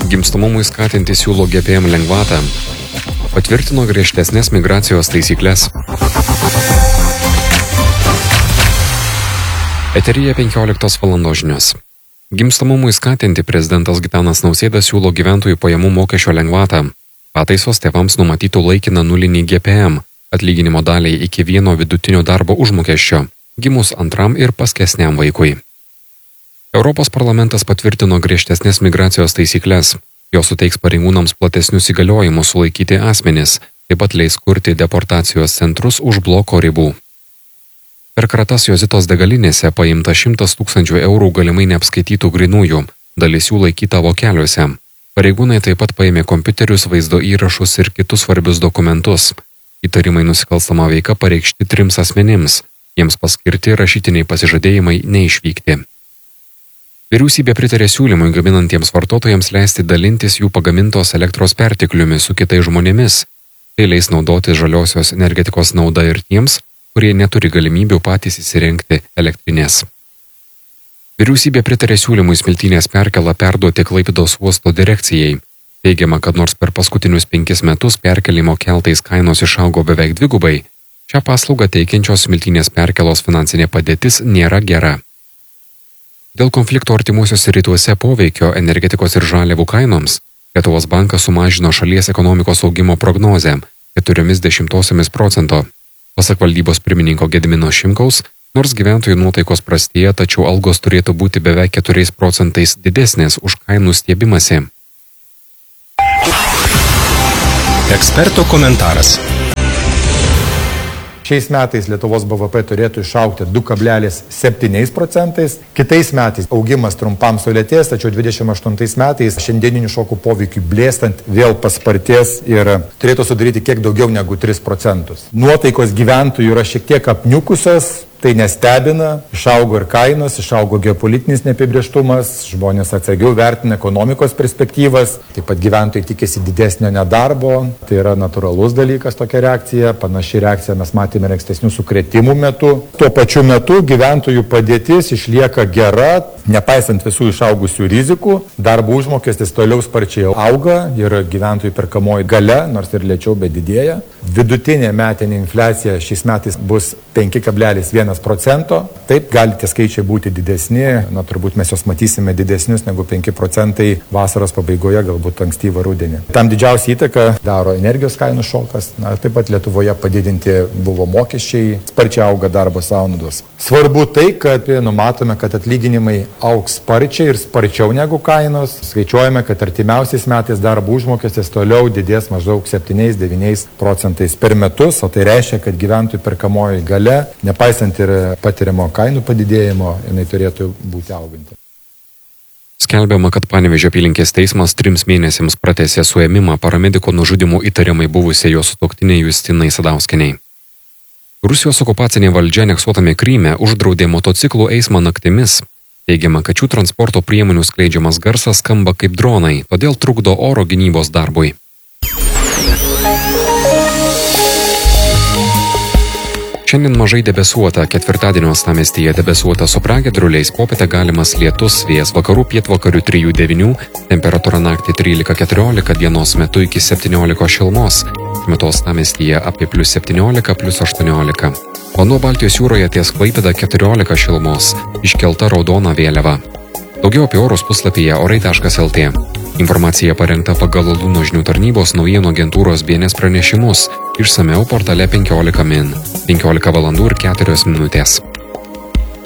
Gimstamumui skatinti siūlo GPM lengvatą. Patvirtino griežtesnės migracijos taisyklės. Eteryje 15 valandos žinios. Gimstamumui skatinti prezidentas Gitanas Nausėda siūlo gyventojų pajamų mokesčio lengvatą. Pataisos tėvams numatytų laikiną nulinį GPM, atlyginimo daliai iki vieno vidutinio darbo užmokesčio, gimus antram ir paskesniam vaikui. Europos parlamentas patvirtino griežtesnės migracijos taisyklės. Jos suteiks pareigūnams platesnius įgaliojimus sulaikyti asmenis, taip pat leis kurti deportacijos centrus už bloko ribų. Per kratas Jozitos degalinėse paimta 100 000 eurų galimai neapskaitytų grynųjų, dalis jų laikyta vokeliuose. Pareigūnai taip pat paėmė kompiuterius, vaizdo įrašus ir kitus svarbius dokumentus. Įtarimai nusikalstama veika pareikšti 3 asmenims, jiems paskirti rašytiniai pasižadėjimai neišvykti. Vyriausybė pritarė siūlymui gaminantiems vartotojams leisti dalintis jų pagamintos elektros pertekliumi su kitais žmonėmis. Tai leis naudoti žaliosios energetikos naudą ir tiems, kurie neturi galimybių patys įsirengti elektrinės. Vyriausybė pritarė siūlymui Smiltynės perkėlą perduoti Klaipėdos uosto direkcijai. Teigiama, kad nors per paskutinius 5 metus perkelimo keltais kainos išaugo beveik 2, šią paslaugą teikiančios Smiltynės perkėlos finansinė padėtis nėra gera. Dėl konflikto artimuosiuose rytuose poveikio energetikos ir žaliavų kainoms, Lietuvos bankas sumažino šalies ekonomikos augimo prognozę 0,4%. Pasak valdybos pirmininko Gedimino Šimkaus, nors gyventojų nuotaikos prastėja, tačiau algos turėtų būti beveik 4% didesnės už kainų stiebimąsi. Eksperto komentaras. Šiais metais Lietuvos BVP turėtų išaugti 2,7%. Kitais metais augimas trumpam sulėtės, tačiau 28 metais šiandieninių šokų poveikių blėstant vėl paspartės ir turėtų sudaryti kiek daugiau negu 3%. Nuotaikos gyventojų yra šiek tiek apniukusios. Tai nestebina, išaugo ir kainos, išaugo geopolitinis neapibrėžtumas, žmonės atsargiau vertina ekonomikos perspektyvas, taip pat gyventojai tikėsi didesnio nedarbo, tai yra natūralus dalykas tokia reakcija, panaši reakcija mes matėme ir ankstesnių sukrėtimų metu. Tuo pačiu metu gyventojų padėtis išlieka gera, nepaisant visų išaugusių rizikų, darbo užmokestis toliau sparčiai auga ir gyventojų perkamoji galia, nors ir lėčiau, bet didėja. Vidutinė metinė infliacija šiais metais bus 5,1%. Taip, gali tie skaičiai būti didesni, turbūt mes jos matysime didesnius negu 5% vasaros pabaigoje, galbūt ankstyvą rudenį. Tam didžiausią įtaką daro energijos kainų šokas, taip pat Lietuvoje padidinti buvo mokesčiai, sparčiai auga darbo sąnaudos. Svarbu tai, kad numatome, kad atlyginimai augs sparčiai ir sparčiau negu kainos. Skaičiuojame, kad artimiausiais metais darbo užmokestis toliau didės maždaug 7-9% per metus, o tai reiškia, kad gyventojų perkamoji galia, nepaisant ir patiriamo kainų padidėjimo, jinai turėtų būti auganti. Skelbiama, kad Panevėžio apylinkės teismas 3 mėnesiams pratęsė suėmimą paramediko nužudymų įtariamai buvusiai jo sutuoktinei Justinai Sadauskienei. Rusijos okupacinė valdžia aneksuotame Kryme uždraudė motociklų eismą naktimis. Teigiama, kad šių transporto priemonių skleidžiamas garsas skamba kaip dronai, todėl trukdo oro gynybos darbui. Šiandien mažai debesuota, ketvirtadienio uostamiestyje debesuota su pragiedruliais, popietę galimas lietus, vėjas vakarų pietvakarių 3-9, temperatūra naktį 13-14, dienos metu iki 17 šilumos, metu uostamiestyje apie +17, +18. Vanduo Baltijos jūroje ties Klaipėda 14 šilumos, iškelta raudona vėliava. Daugiau apie orus puslapyje orai.lt. Informacija parengta pagal Luno žinių tarnybos naujienų agentūros BNS pranešimus, išsamiau portale 15 min. 15 valandų ir 4 minutės.